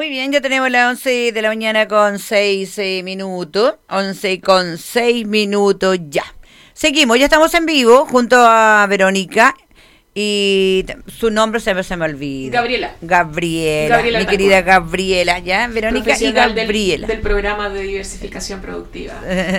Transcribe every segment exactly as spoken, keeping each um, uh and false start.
Muy bien, ya tenemos las once de la mañana con seis eh, minutos. once con seis minutos ya. Seguimos, ya estamos en vivo junto a Verónica. Y t- su nombre se, se me olvida. Gabriela. Gabriela. Gabriela mi Tacón. querida Gabriela, ¿ya? Verónica y Gabriela. Del, del programa de diversificación productiva.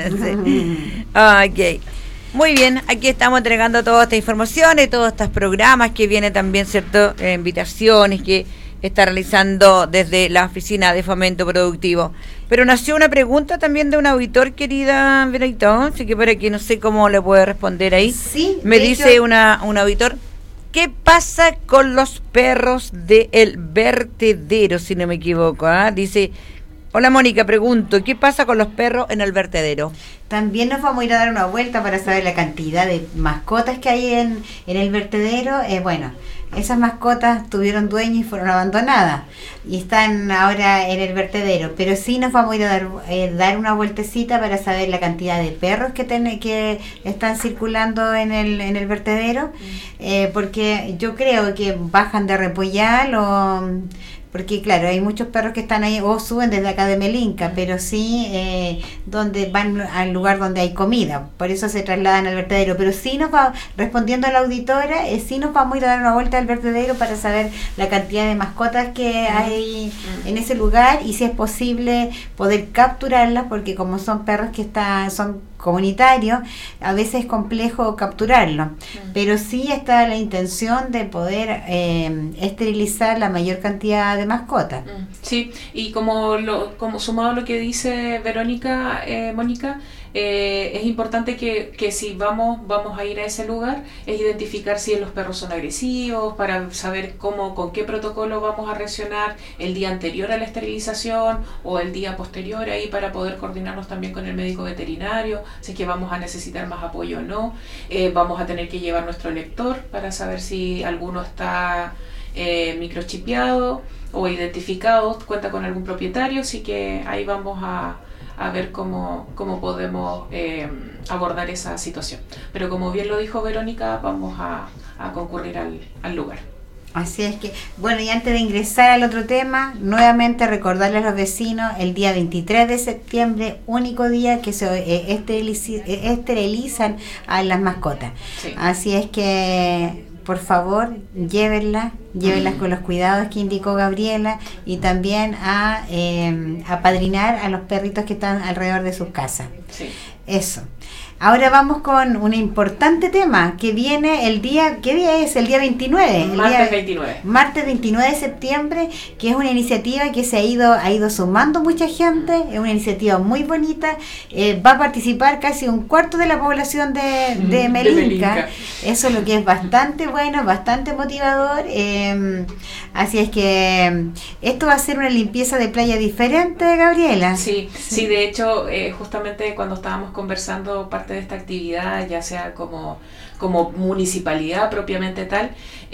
Sí. Ok. Muy bien, aquí estamos entregando toda esta información y todos estos programas que vienen también, ¿cierto? Eh, invitaciones que está realizando desde la Oficina de Fomento Productivo. Pero nació una pregunta también de un auditor, querida Verónica, así que por aquí no sé cómo le puede responder ahí. Sí, me de dice hecho, una un auditor, ¿qué pasa con los perros del vertedero, si no me equivoco? ¿Ah? Dice, hola Mónica, pregunto, ¿qué pasa con los perros en el vertedero? también nos vamos a ir a dar una vuelta para saber la cantidad de mascotas que hay en, en el vertedero. Eh, bueno, esas mascotas tuvieron dueño y fueron abandonadas y están ahora en el vertedero, pero sí nos vamos a ir a dar, eh, dar una vueltecita para saber la cantidad de perros que, ten, que están circulando en el, en el vertedero, eh, porque yo creo que bajan de Repollal o... Porque claro, hay muchos perros que están ahí o suben desde acá de Melinca, pero sí eh, donde van al lugar donde hay comida, por eso se trasladan al vertedero. Pero sí nos va, respondiendo a la auditora, eh, sí nos vamos a ir a dar una vuelta al vertedero para saber la cantidad de mascotas que hay en ese lugar y si es posible poder capturarlas, porque como son perros que están, son comunitarios, a veces es complejo capturarlo, pero sí está la intención de poder eh, esterilizar la mayor cantidad de mascotas. Sí, y como lo, como sumado a lo que dice Verónica, eh, Mónica, eh, es importante que, que si vamos vamos a ir a ese lugar, es identificar si los perros son agresivos, para saber cómo, con qué protocolo vamos a reaccionar el día anterior a la esterilización o el día posterior, ahí para poder coordinarnos también con el médico veterinario, si es que vamos a necesitar más apoyo o no. Eh, vamos a tener que llevar nuestro lector para saber si alguno está eh, microchipeado o identificado, cuenta con algún propietario, así que ahí vamos a, a ver cómo, cómo podemos eh, abordar esa situación. Pero como bien lo dijo Verónica, vamos a, a concurrir al, al lugar. Así es que, bueno, y antes de ingresar al otro tema, nuevamente recordarles a los vecinos, el día veintitrés de septiembre, único día que se eh, esteriliz- eh, esterilizan a las mascotas. Sí. Así es que, por favor, llévenlas, llévenlas con los cuidados que indicó Gabriela y también a eh, apadrinar a los perritos que están alrededor de sus casas. Sí. Eso. Ahora vamos con un importante tema que viene el día, ¿qué día es? El día veintinueve. El Martes día, veintinueve. Martes veintinueve de septiembre, que es una iniciativa que se ha ido ha ido sumando mucha gente, es una iniciativa muy bonita, eh, va a participar casi un cuarto de la población de, de, Melinca. de Melinca. Eso es lo que es bastante bueno, bastante motivador. Eh, así es que esto va a ser una limpieza de playa diferente, Gabriela. Sí, sí, de hecho, eh, justamente cuando estábamos conversando parte de esta actividad, ya sea como, como municipalidad propiamente tal,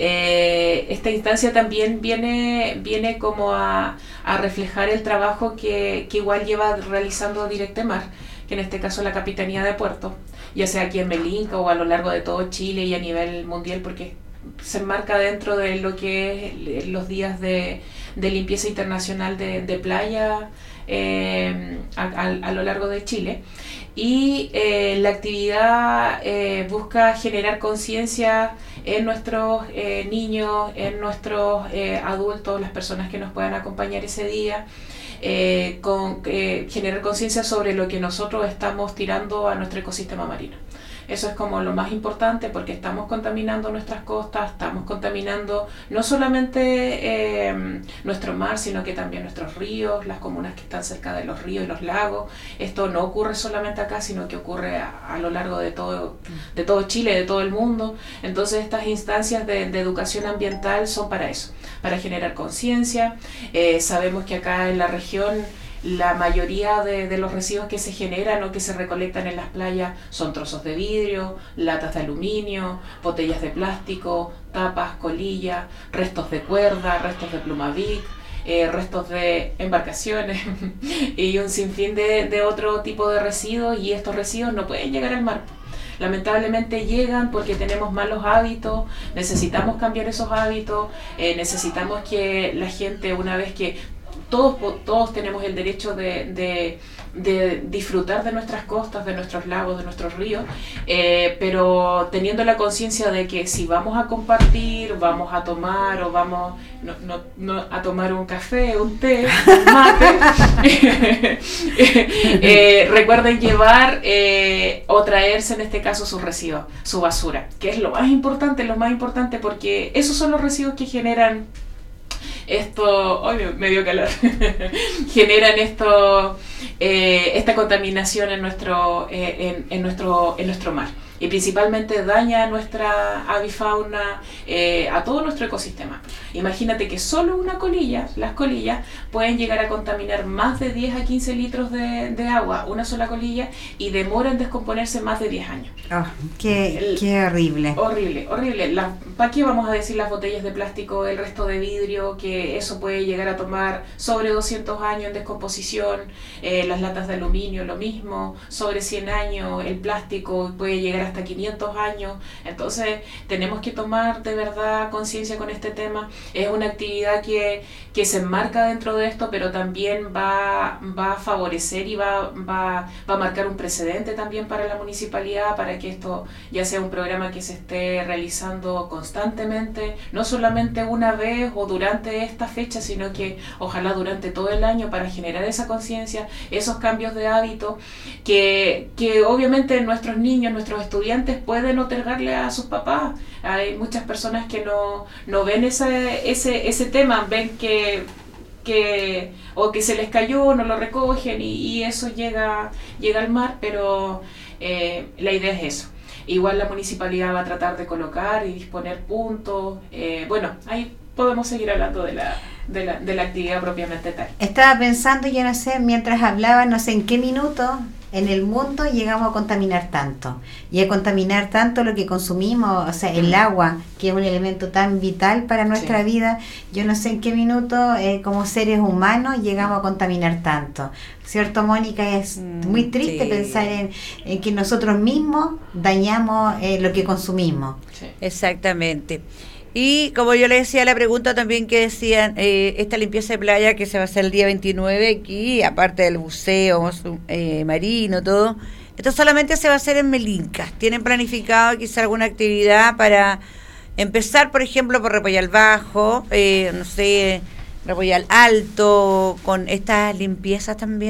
eh, esta instancia también viene, viene como a, a reflejar el trabajo que, que igual lleva realizando Directemar, que en este caso la Capitanía de Puerto, ya sea aquí en Melinca o a lo largo de todo Chile y a nivel mundial, porque se enmarca dentro de lo que es los días de, de limpieza internacional de, de playa eh, a, a, a lo largo de Chile. Y eh, la actividad eh, busca generar conciencia en nuestros eh, niños, en nuestros eh, adultos, las personas que nos puedan acompañar ese día, eh, con, eh, generar conciencia sobre lo que nosotros estamos tirando a nuestro ecosistema marino. Eso es como lo más importante, porque estamos contaminando nuestras costas, estamos contaminando no solamente eh, nuestro mar, sino que también nuestros ríos, las comunas que están cerca de los ríos y los lagos. Esto no ocurre solamente acá, sino que ocurre a, a lo largo de todo, de todo Chile, de todo el mundo. Entonces estas instancias de, de educación ambiental son para eso, para generar conciencia. Eh, sabemos que acá en la región la mayoría de, de los residuos que se generan o que se recolectan en las playas son trozos de vidrio, latas de aluminio, botellas de plástico, tapas, colillas, restos de cuerda, restos de plumavic, eh, restos de embarcaciones y un sinfín de, de otro tipo de residuos, y estos residuos no pueden llegar al mar. Lamentablemente llegan porque tenemos malos hábitos, necesitamos cambiar esos hábitos, eh, necesitamos que la gente, una vez que todos, todos tenemos el derecho de, de, de disfrutar de nuestras costas, de nuestros lagos, de nuestros ríos, eh, pero teniendo la conciencia de que si vamos a compartir, vamos a tomar o vamos no, no, no, a tomar un café, un té, un mate, eh, recuerden llevar eh, o traerse en este caso sus residuos, su basura, que es lo más importante, lo más importante porque esos son los residuos que generan esto, hoy me dio calor, generan esto, eh, esta contaminación en nuestro, eh, en, en nuestro, en nuestro mar. Y principalmente daña a nuestra avifauna, eh, a todo nuestro ecosistema. Imagínate que solo una colilla, las colillas, pueden llegar a contaminar más de diez a quince litros de, de agua, una sola colilla, y demora en descomponerse más de diez años. Oh, qué, el, qué horrible. Horrible, horrible. La, ¿Para qué vamos a decir las botellas de plástico, el resto de vidrio, que eso puede llegar a tomar sobre doscientos años en descomposición? Eh, las latas de aluminio, lo mismo, sobre cien años, el plástico puede llegar a hasta quinientos años. Entonces tenemos que tomar de verdad conciencia con este tema. Es una actividad que, que se enmarca dentro de esto, pero también va, va a favorecer y va, va, va a marcar un precedente también para la municipalidad, para que esto ya sea un programa que se esté realizando constantemente, no solamente una vez o durante esta fecha, sino que ojalá durante todo el año, para generar esa conciencia, esos cambios de hábito que, que obviamente nuestros niños, nuestros estudiantes estudiantes pueden otorgarle a sus papás. Hay muchas personas que no, no ven ese, ese, ese tema, ven que, que o que se les cayó, no lo recogen y, y eso llega, llega al mar, pero eh, la idea es eso. Igual la municipalidad va a tratar de colocar y disponer puntos. Eh, bueno, ahí podemos seguir hablando de la, de la, de la actividad propiamente tal. Estaba pensando, yo no sé, mientras hablaba, no sé en qué minuto en el mundo llegamos a contaminar tanto y a contaminar tanto lo que consumimos, o sea, el agua, que es un elemento tan vital para nuestra sí. vida. Yo no sé en qué minuto eh, como seres humanos llegamos a contaminar tanto, ¿cierto, Mónica? Es mm, muy triste sí. pensar en, en que nosotros mismos dañamos eh, lo que consumimos. Sí. Exactamente. Y como yo le decía, la pregunta también que decían, eh, esta limpieza de playa que se va a hacer el día veintinueve aquí, aparte del buceo eh, marino, todo, esto solamente se va a hacer en Melincas. ¿Tienen planificado quizá alguna actividad para empezar, por ejemplo, por Repollar Bajo, eh, no sé, Repollar Alto, con estas limpiezas también?